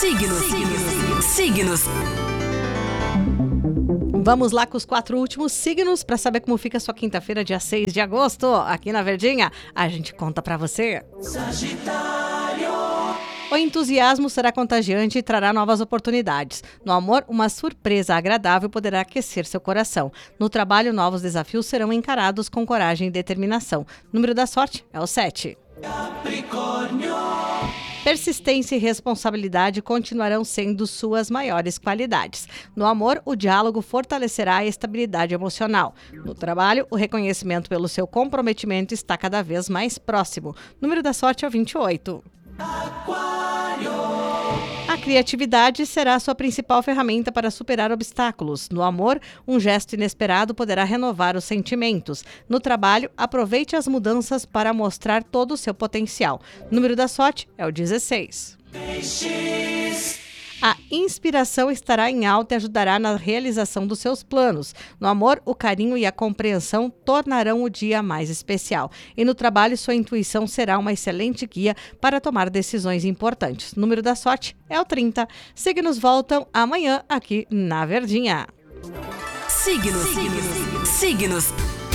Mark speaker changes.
Speaker 1: Signos. Vamos lá com os 4 últimos signos para saber como fica a sua quinta-feira, dia 6 de agosto. Aqui na Verdinha, a gente conta para você. Sagitário. O entusiasmo será contagiante e trará novas oportunidades. No amor, uma surpresa agradável poderá aquecer seu coração. No trabalho, novos desafios serão encarados com coragem e determinação. O número da sorte é o 7. Capricórnio. Persistência e responsabilidade continuarão sendo suas maiores qualidades. No amor, o diálogo fortalecerá a estabilidade emocional. No trabalho, o reconhecimento pelo seu comprometimento está cada vez mais próximo. O número da sorte é o 28. Aquário. A criatividade será sua principal ferramenta para superar obstáculos. No amor, um gesto inesperado poderá renovar os sentimentos. No trabalho, aproveite as mudanças para mostrar todo o seu potencial. O número da sorte é o 16. Peixes. A inspiração estará em alta e ajudará na realização dos seus planos. No amor, o carinho e a compreensão tornarão o dia mais especial. E no trabalho, sua intuição será uma excelente guia para tomar decisões importantes. O número da sorte é o 30. Signos voltam amanhã aqui na Verdinha. Signos.